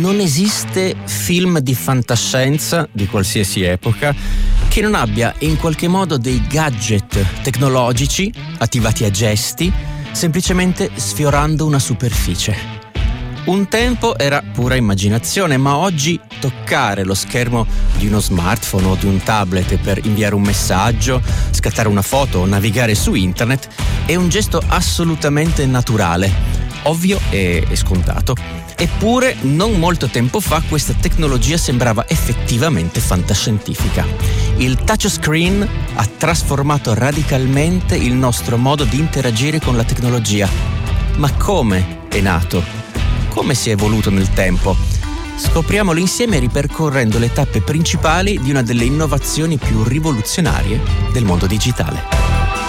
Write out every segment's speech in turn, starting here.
non esiste film di fantascienza di qualsiasi epoca che non abbia in qualche modo dei gadget tecnologici attivati a gesti, semplicemente sfiorando una superficie. Un tempo era pura immaginazione, ma oggi toccare lo schermo di uno smartphone o di un tablet per inviare un messaggio, scattare una foto o navigare su internet è un gesto assolutamente naturale, ovvio e scontato. Eppure, non molto tempo fa questa tecnologia sembrava effettivamente fantascientifica. Il touchscreen ha trasformato radicalmente il nostro modo di interagire con la tecnologia. Ma come è nato? Come si è evoluto nel tempo? Scopriamolo insieme ripercorrendo le tappe principali di una delle innovazioni più rivoluzionarie del mondo digitale.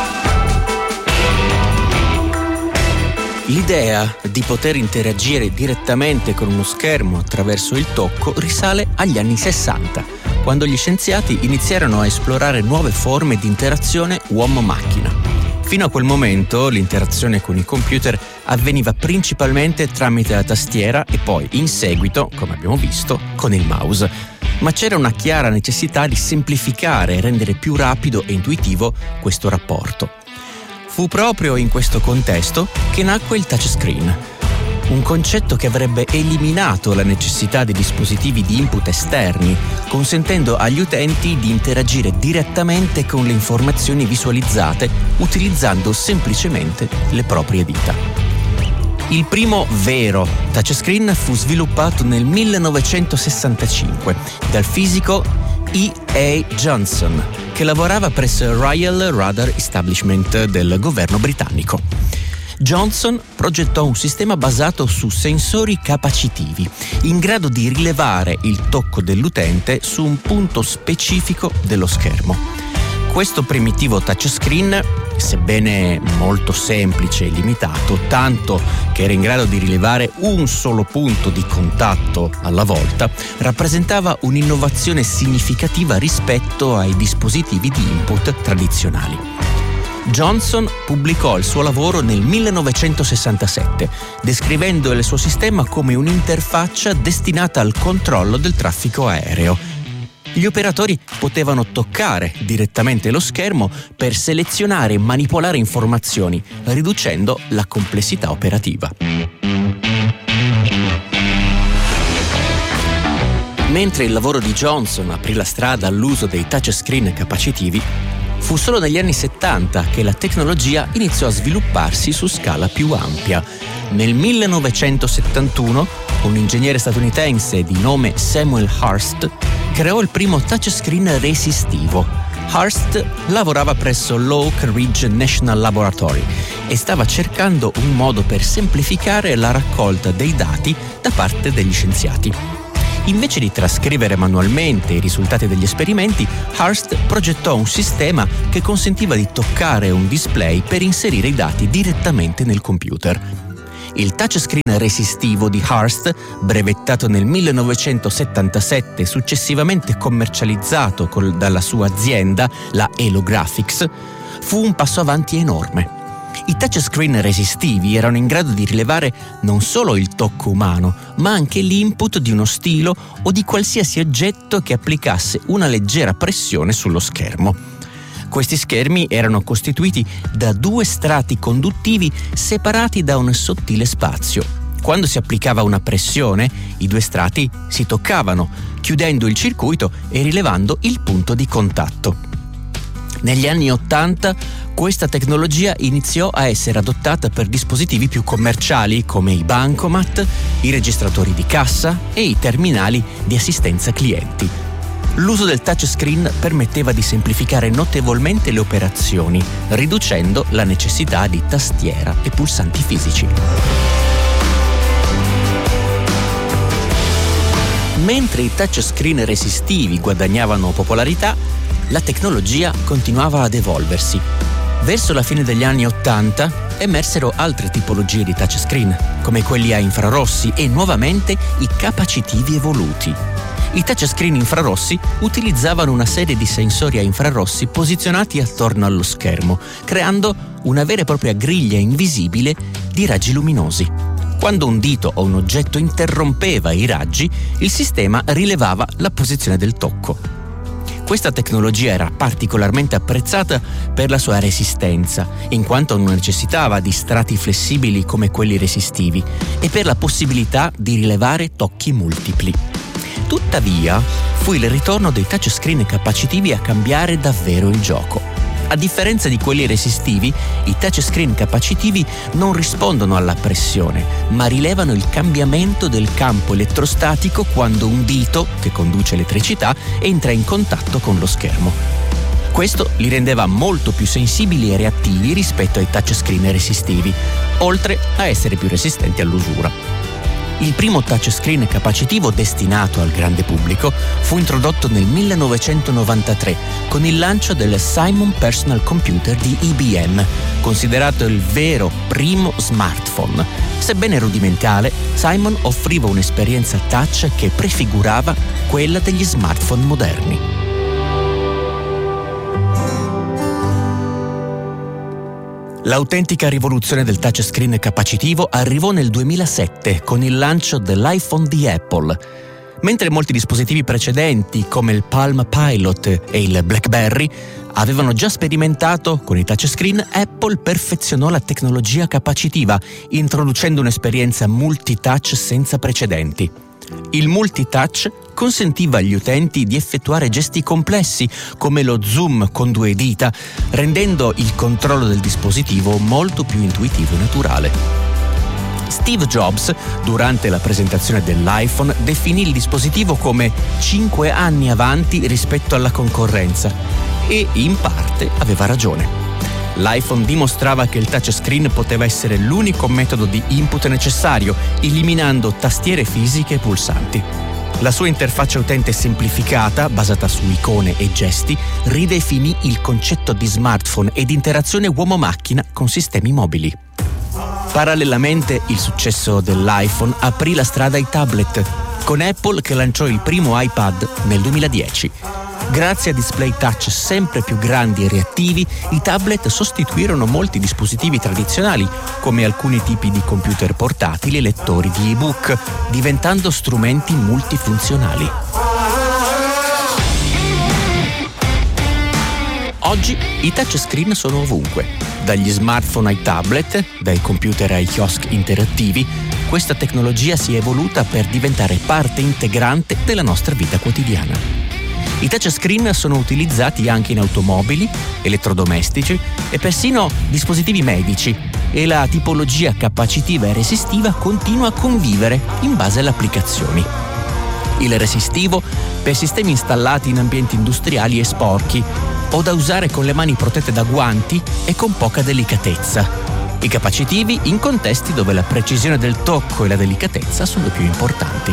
L'idea di poter interagire direttamente con uno schermo attraverso il tocco risale agli anni 60, quando gli scienziati iniziarono a esplorare nuove forme di interazione uomo-macchina. Fino a quel momento l'interazione con i computer avveniva principalmente tramite la tastiera e poi, in seguito, come abbiamo visto, con il mouse. Ma c'era una chiara necessità di semplificare e rendere più rapido e intuitivo questo rapporto. Fu proprio in questo contesto che nacque il touchscreen, un concetto che avrebbe eliminato la necessità di dispositivi di input esterni, consentendo agli utenti di interagire direttamente con le informazioni visualizzate utilizzando semplicemente le proprie dita. Il primo vero touchscreen fu sviluppato nel 1965 dal fisico E.A. Johnson, che lavorava presso il Royal Radar Establishment del governo britannico. Johnson progettò un sistema basato su sensori capacitivi, in grado di rilevare il tocco dell'utente su un punto specifico dello schermo. Questo primitivo touchscreen, sebbene molto semplice e limitato, tanto che era in grado di rilevare un solo punto di contatto alla volta, rappresentava un'innovazione significativa rispetto ai dispositivi di input tradizionali. Johnson pubblicò il suo lavoro nel 1967, descrivendo il suo sistema come un'interfaccia destinata al controllo del traffico aereo. Gli operatori potevano toccare direttamente lo schermo per selezionare e manipolare informazioni, riducendo la complessità operativa. Mentre il lavoro di Johnson aprì la strada all'uso dei touchscreen capacitivi, fu solo negli anni 70 che la tecnologia iniziò a svilupparsi su scala più ampia. Nel 1971, un ingegnere statunitense di nome Samuel Hurst creò il primo touchscreen resistivo. Hurst lavorava presso l'Oak Ridge National Laboratory e stava cercando un modo per semplificare la raccolta dei dati da parte degli scienziati. Invece di trascrivere manualmente i risultati degli esperimenti, Hurst progettò un sistema che consentiva di toccare un display per inserire i dati direttamente nel computer. Il touchscreen resistivo di Hurst, brevettato nel 1977 e successivamente commercializzato dalla sua azienda, la Elo Graphics, fu un passo avanti enorme. I touchscreen resistivi erano in grado di rilevare non solo il tocco umano, ma anche l'input di uno stilo o di qualsiasi oggetto che applicasse una leggera pressione sullo schermo. Questi schermi erano costituiti da due strati conduttivi separati da un sottile spazio. Quando si applicava una pressione, i due strati si toccavano, chiudendo il circuito e rilevando il punto di contatto. Negli anni 80 questa tecnologia iniziò a essere adottata per dispositivi più commerciali come i bancomat, i registratori di cassa e i terminali di assistenza clienti. L'uso del touchscreen permetteva di semplificare notevolmente le operazioni, riducendo la necessità di tastiera e pulsanti fisici. Mentre i touchscreen resistivi guadagnavano popolarità, la tecnologia continuava ad evolversi. Verso la fine degli anni 80 emersero altre tipologie di touchscreen, come quelli a infrarossi e nuovamente i capacitivi evoluti. I touchscreen infrarossi utilizzavano una serie di sensori a infrarossi posizionati attorno allo schermo, creando una vera e propria griglia invisibile di raggi luminosi. Quando un dito o un oggetto interrompeva i raggi, il sistema rilevava la posizione del tocco. Questa tecnologia era particolarmente apprezzata per la sua resistenza, in quanto non necessitava di strati flessibili come quelli resistivi, e per la possibilità di rilevare tocchi multipli. Tuttavia, fu il ritorno dei touchscreen capacitivi a cambiare davvero il gioco. A differenza di quelli resistivi, i touchscreen capacitivi non rispondono alla pressione, ma rilevano il cambiamento del campo elettrostatico quando un dito, che conduce elettricità, entra in contatto con lo schermo. Questo li rendeva molto più sensibili e reattivi rispetto ai touchscreen resistivi, oltre a essere più resistenti all'usura. Il primo touchscreen capacitivo destinato al grande pubblico fu introdotto nel 1993 con il lancio del Simon Personal Computer di IBM, considerato il vero primo smartphone. Sebbene rudimentale, Simon offriva un'esperienza touch che prefigurava quella degli smartphone moderni. L'autentica rivoluzione del touchscreen capacitivo arrivò nel 2007 con il lancio dell'iPhone di Apple. Mentre molti dispositivi precedenti, come il Palm Pilot e il BlackBerry, avevano già sperimentato con i touchscreen, Apple perfezionò la tecnologia capacitiva, introducendo un'esperienza multitouch senza precedenti. Il multitouch consentiva agli utenti di effettuare gesti complessi come lo zoom con 2 dita, rendendo il controllo del dispositivo molto più intuitivo e naturale. Steve Jobs, durante la presentazione dell'iPhone, definì il dispositivo come 5 anni avanti rispetto alla concorrenza e, in parte, aveva ragione. L'iPhone dimostrava che il touchscreen poteva essere l'unico metodo di input necessario, eliminando tastiere fisiche e pulsanti. La sua interfaccia utente semplificata, basata su icone e gesti, ridefinì il concetto di smartphone ed interazione uomo-macchina con sistemi mobili. Parallelamente, il successo dell'iPhone aprì la strada ai tablet, con Apple che lanciò il primo iPad nel 2010. Grazie a display touch sempre più grandi e reattivi, i tablet sostituirono molti dispositivi tradizionali, come alcuni tipi di computer portatili e lettori di ebook, diventando strumenti multifunzionali. Oggi i touchscreen sono ovunque, dagli smartphone ai tablet, dai computer ai kiosk interattivi. Questa tecnologia si è evoluta per diventare parte integrante della nostra vita quotidiana. I touchscreen sono utilizzati anche in automobili, elettrodomestici e persino dispositivi medici, e la tipologia capacitiva e resistiva continua a convivere in base alle applicazioni. Il resistivo per sistemi installati in ambienti industriali e sporchi, o da usare con le mani protette da guanti e con poca delicatezza. I capacitivi in contesti dove la precisione del tocco e la delicatezza sono più importanti.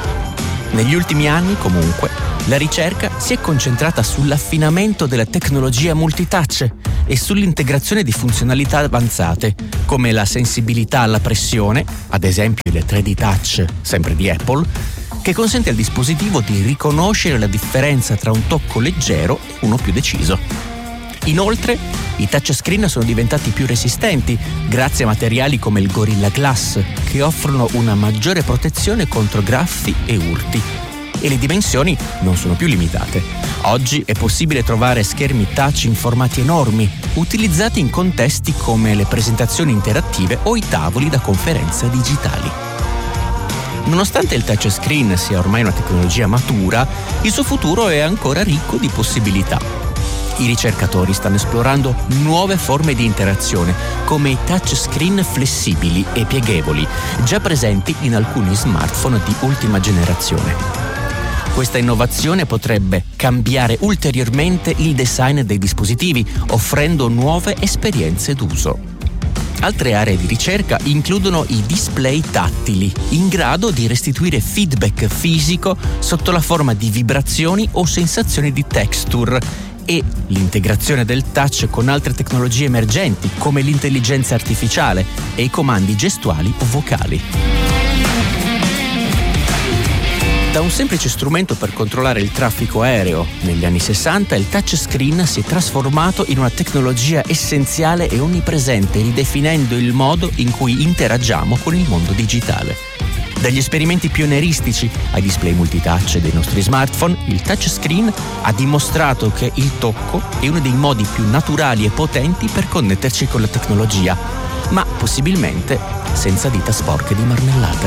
Negli ultimi anni, comunque, la ricerca si è concentrata sull'affinamento della tecnologia multitouch e sull'integrazione di funzionalità avanzate, come la sensibilità alla pressione, ad esempio il 3D Touch, sempre di Apple, che consente al dispositivo di riconoscere la differenza tra un tocco leggero e uno più deciso. Inoltre, i touchscreen sono diventati più resistenti grazie a materiali come il Gorilla Glass, che offrono una maggiore protezione contro graffi e urti. E le dimensioni non sono più limitate. Oggi è possibile trovare schermi touch in formati enormi, utilizzati in contesti come le presentazioni interattive o i tavoli da conferenze digitali. Nonostante il touchscreen sia ormai una tecnologia matura, il suo futuro è ancora ricco di possibilità. I ricercatori stanno esplorando nuove forme di interazione, come i touchscreen flessibili e pieghevoli, già presenti in alcuni smartphone di ultima generazione. Questa innovazione potrebbe cambiare ulteriormente il design dei dispositivi, offrendo nuove esperienze d'uso. Altre aree di ricerca includono i display tattili, in grado di restituire feedback fisico sotto la forma di vibrazioni o sensazioni di texture, e l'integrazione del touch con altre tecnologie emergenti come l'intelligenza artificiale e i comandi gestuali o vocali. Da un semplice strumento per controllare il traffico aereo, negli anni 60 il touchscreen si è trasformato in una tecnologia essenziale e onnipresente, ridefinendo il modo in cui interagiamo con il mondo digitale. Dagli esperimenti pionieristici ai display multitouch dei nostri smartphone, il touchscreen ha dimostrato che il tocco è uno dei modi più naturali e potenti per connetterci con la tecnologia, ma possibilmente senza dita sporche di marmellata.